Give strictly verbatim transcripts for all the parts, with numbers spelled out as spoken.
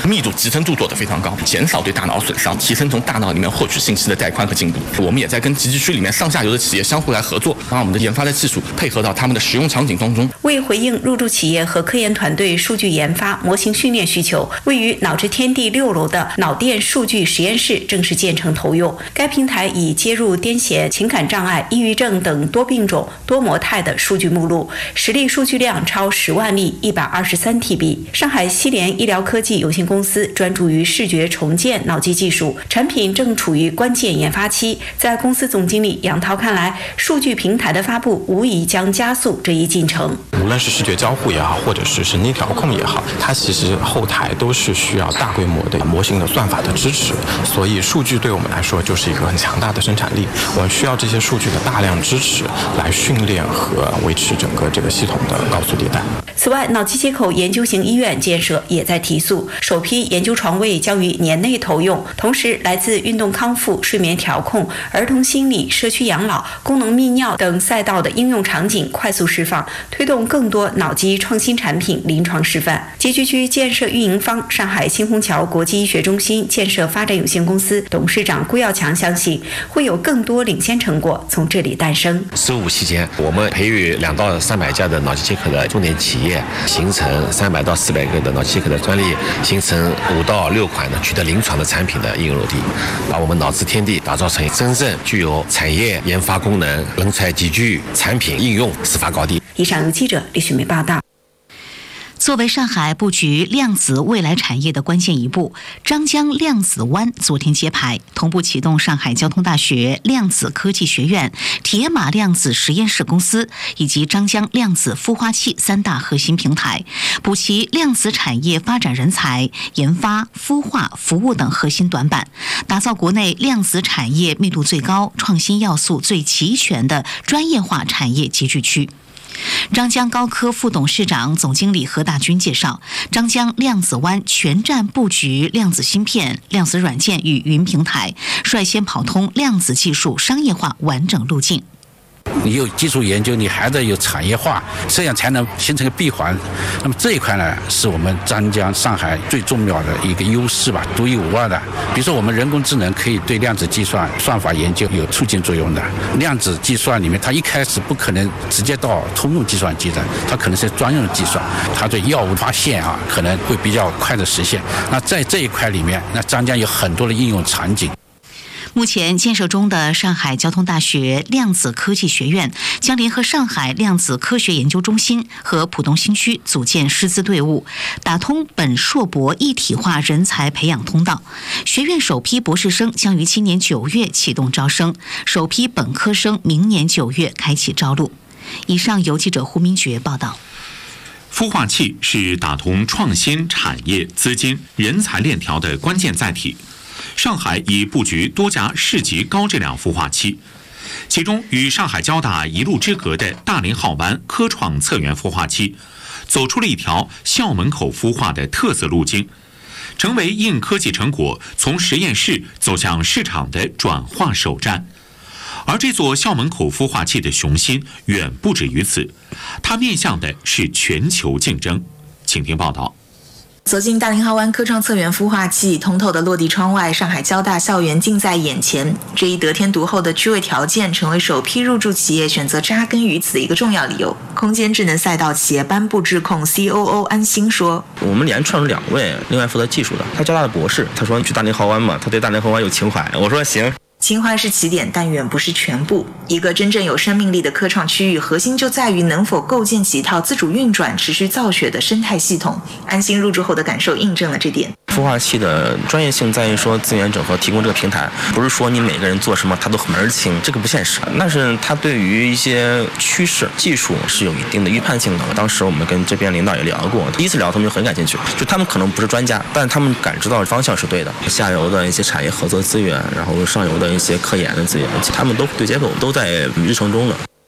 密度集成度做得非常高，减少对大脑损伤，提升从大脑里面获取信息的带宽和精度。我们也在跟集聚区里面上下游的企业相互来合作，把我们的研发的技术配合到他们的使用场景当中。 为回应入驻企业和科研团队数据研发、模型训练需求，位于脑智天地六楼的脑电数据实验室正式建成投用。该平台已接入癫痫、情感障碍、抑郁症等多病种、多模态的数据目录，实例数据量超十万例，一百二十三 T B。上海西联医疗科技有限公司专注于视觉重建脑机技术，产品正处于关键研发期。在公司总经理杨涛看来，数据平台的发布无疑将加速这一进程。 无论是视觉交互也好，或者是神经调控也好，它其实后台都是需要大规模的模型的算法的支持，所以数据对我们来说就是一个很强大的生产力。我们需要这些数据的大量支持来训练和维持整个这个系统的高速迭代。 此外，脑机接口研究型医院建设也在提速，首批研究床位将于年内投用。同时，来自运动康复、睡眠调控、儿童心理、社区养老、功能泌尿等赛道的应用场景快速释放，推动更多脑机创新产品临床示范。集聚区建设运营方上海新虹桥国际医学中心建设发展有限公司董事长顾耀强相信，会有更多领先成果从这里诞生。 十五期间，我们培育两到三百家的脑机接口的重点企业，形成三百到四百个的脑机接口的专利，形成五到六款的取得临床的产品的应用落地，把我们脑智天地打造成真正具有产业研发功能、人才集聚、产品应用始发高地。 以上由记者李雪梅报道。 作为上海布局量子未来产业的关键一步，张江量子湾昨天揭牌，同步启动上海交通大学量子科技学院、铁马量子实验室公司以及张江量子孵化器三大核心平台，补齐量子产业发展人才、研发、孵化、服务等核心短板，打造国内量子产业密度最高、创新要素最齐全的专业化产业集聚区。张江高科副董事长、总经理何大军介绍，张江量子湾全站布局量子芯片、量子软件与云平台，率先跑通量子技术商业化完整路径。 你有基础研究，你还得有产业化，这样才能形成个闭环。那么这一块呢，是我们张江上海最重要的一个优势吧，独一无二的。比如说，我们人工智能可以对量子计算、算法研究有促进作用的。量子计算里面，它一开始不可能直接到通用计算机的，它可能是专用计算。它对药物发现啊，可能会比较快的实现。那在这一块里面，那张江有很多的应用场景。 目前建设中的上海交通大学量子科技学院将联合上海量子科学研究中心和浦东新区组建师资队伍，打通本硕博一体化人才培养通道。学院首批博士生将于今年九月启动招生，首批本科生明年九月开启招录。以上由记者胡明珏报道。 孵化器是打通创新产业、资金、人才链条的关键载体。上海已布局多家市级高质量孵化器，其中与上海交大一路之隔的大林浩湾科创策源孵化器，走出了一条校门口孵化的特色路径，成为硬科技成果从实验室走向市场的转化首站。而这座校门口孵化器的雄心远不止于此，它面向的是全球竞争。请听报道。 走进大林浩湾科创策源孵化器，通透的落地窗外，上海交大校园近在眼前。这一得天独厚的居位条件，成为首批入驻企业选择扎根于此的一个重要理由。空间智能赛道企业颁布智控 C O O 安心说：“ 我们连创了两位，另外负责技术的，他交大的博士，他说你去大林浩湾嘛，他对大林浩湾有情怀。我说行。” 情怀是起点，但远不是全部。一个真正有生命力的科创区域，核心就在于能否构建起一套自主运转、持续造血的生态系统。安心入驻后的感受印证了这点。 孵化器的专业性在于说资源整合，提供这个平台，不是说你每个人做什么他都门儿清，这个不现实。但是它对于一些趋势、技术是有一定的预判性的。当时我们跟这边领导也聊过，第一次聊他们就很感兴趣，就他们可能不是专家，但他们感知到方向是对的。下游的一些产业合作资源，然后上游的一些科研的资源，他们都对接口都在日程中了。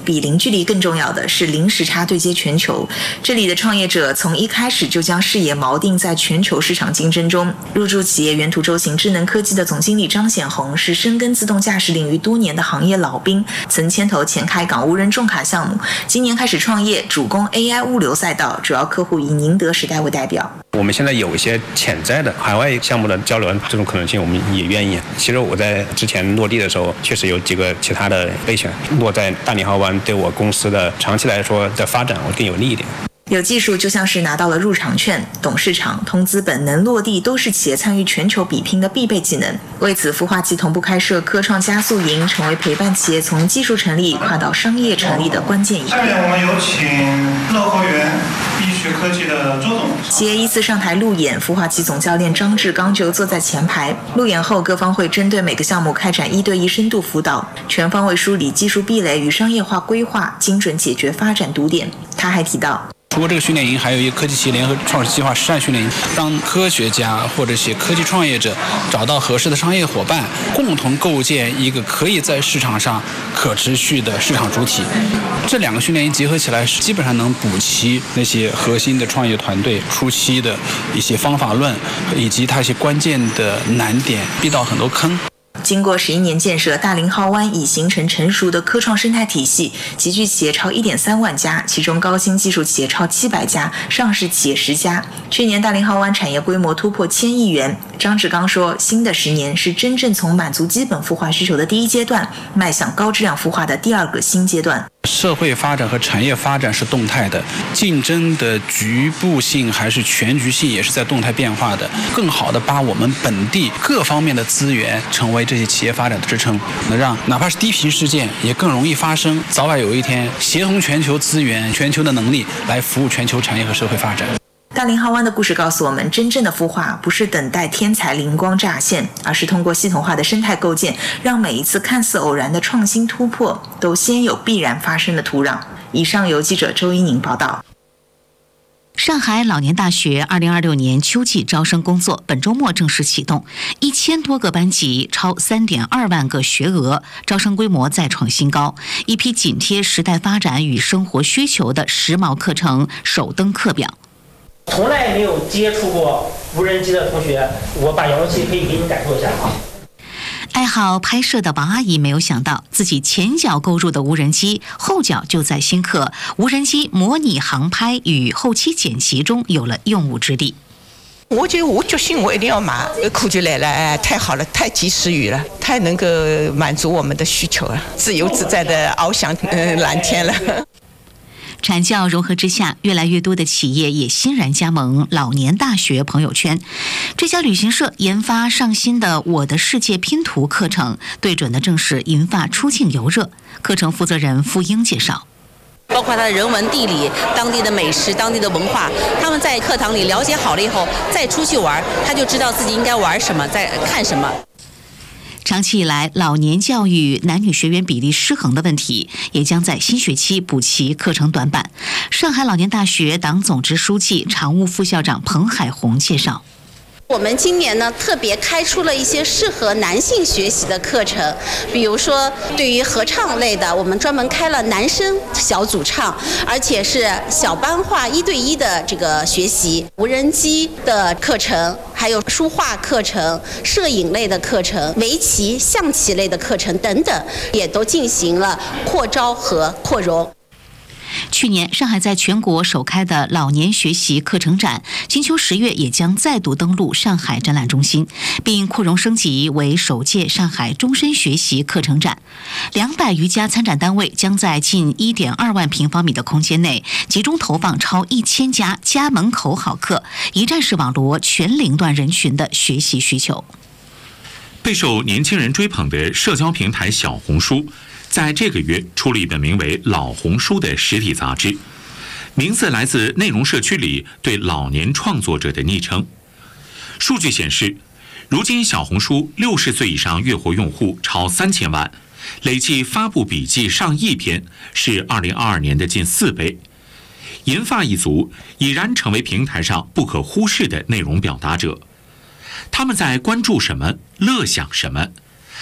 比零距离更重要的是零时差对接全球。这里的创业者从一开始就将视野锚定在全球市场竞争中。入驻企业原图周行智能科技的总经理张显红是深耕自动驾驶领域多年的行业老兵，曾牵头前开港无人重卡项目，今年开始创业，主攻 A I 物流赛道，主要客户以宁德时代为代表。 我们现在有一些潜在的海外项目的交流，这种可能性我们也愿意。其实我在之前落地的时候，确实有几个其他的备选，落在大领航湾对我公司的长期来说的发展，我更有利一点。 有技术就像是拿到了入场券，懂市场、通资本、能落地，都是企业参与全球比拼的必备技能。为此，孵化器同步开设科创加速营，成为陪伴企业从技术成立跨到商业成立的关键一步。 下面我们有请乐活园易学科技的周总。 企业依次上台路演，孵化器总教练张志刚就坐在前排。路演后，各方会针对每个项目开展一对一深度辅导，全方位梳理技术壁垒与商业化规划，精准解决发展堵点。他还提到， 除过这个训练营，还有一个科技企业联合创始计划实战训练营，让科学家或者些科技创业者找到合适的商业伙伴，共同构建一个可以在市场上可持续的市场主体。这两个训练营结合起来，基本上能补齐那些核心的创业团队初期的一些方法论，以及它一些关键的难点，避到很多坑。 经过十一年建设，大林浩湾已形成成熟的科创生态体系，集聚企业超一点三万家，其中高新技术企业超七百家，上市企业十家。去年大林浩湾产业规模突破千亿元。张志刚说，新的十年是真正从满足基本孵化需求的第一阶段，迈向高质量孵化的第二个新阶段。 社会发展和产业发展是动态的，竞争的局部性还是全局性也是在动态变化的。更好的把我们本地各方面的资源成为这些企业发展的支撑，能让哪怕是低频事件也更容易发生，早晚有一天协同全球资源、全球的能力来服务全球产业和社会发展。 大林浩湾的故事告诉我们，真正的孵化不是等待天才灵光乍现，而是通过系统化的生态构建，让每一次看似偶然的创新突破都先有必然发生的土壤。以上由记者周一宁报道。 上海老年大学二零二六年秋季招生工作本周末正式启动，一千多个班级，超三点二万个学额，招生规模再创新高。一批紧贴时代发展与生活需求的时髦课程首登课表。 从来没有接触过无人机的同学，我把遥控器可以给你感受一下啊。 爱好拍摄的王阿姨没有想到，自己前脚购入的无人机，后脚就在新课无人机模拟航拍与后期剪辑中有了用武之地。 我觉得我决心我一定要买，科技来了，哎，太好了，太及时雨了，太能够满足我们的需求了，自由自在的翱翔呃蓝天了。 产教融合之下，越来越多的企业也欣然加盟老年大学朋友圈。这家旅行社研发上新的我的世界拼图课程，对准的正是银发出境游热。课程负责人付英介绍， 包括它的人文地理、当地的美食、当地的文化，他们在课堂里了解好了以后，再出去玩，他就知道自己应该玩什么，在看什么。长期以来，老年教育男女学员比例失衡的问题，也将在新学期补齐课程短板。上海老年大学党总支书记、常务副校长彭海红介绍。我们今年呢，特别开出了一些适合男性学习的课程，比如说对于合唱类的，我们专门开了男生小组唱，而且是小班化一对一的这个学习。无人机的课程，还有书画课程、摄影类的课程、围棋、象棋类的课程等等，也都进行了扩招和扩容。去年，上海在全国首开的老年学习课程展，金秋十月也将再度登陆上海展览中心，并扩容升级为首届上海终身学习课程展。两百余家参展单位将在近一点二万平方米的空间内，集中投放超一千家家门口好课，一站式网罗全龄段人群的学习需求。 备受年轻人追捧的社交平台小红书，在这个月出了一本名为《老红书》的实体杂志，名字来自内容社区里对老年创作者的昵称。数据显示，如今小红书六十岁以上月活用户超三千万，累计发布笔记上亿篇，是二零二二年的近四倍。银发一族已然成为平台上不可忽视的内容表达者。他们在关注什么，乐享什么？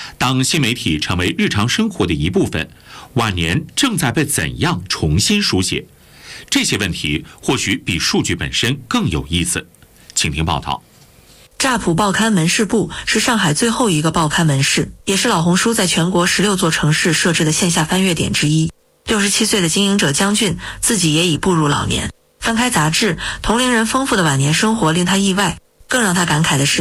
当新媒体成为日常生活的一部分，晚年正在被怎样重新书写？这些问题或许比数据本身更有意思。请听报道。 乍浦报刊门市部是上海最后一个报刊门市，也是老红书在全国十六座城市设置的线下翻阅点之一。六十七岁的经营者江俊自己也已步入老年，翻开杂志，同龄人丰富的晚年生活令他意外。更让他感慨的是，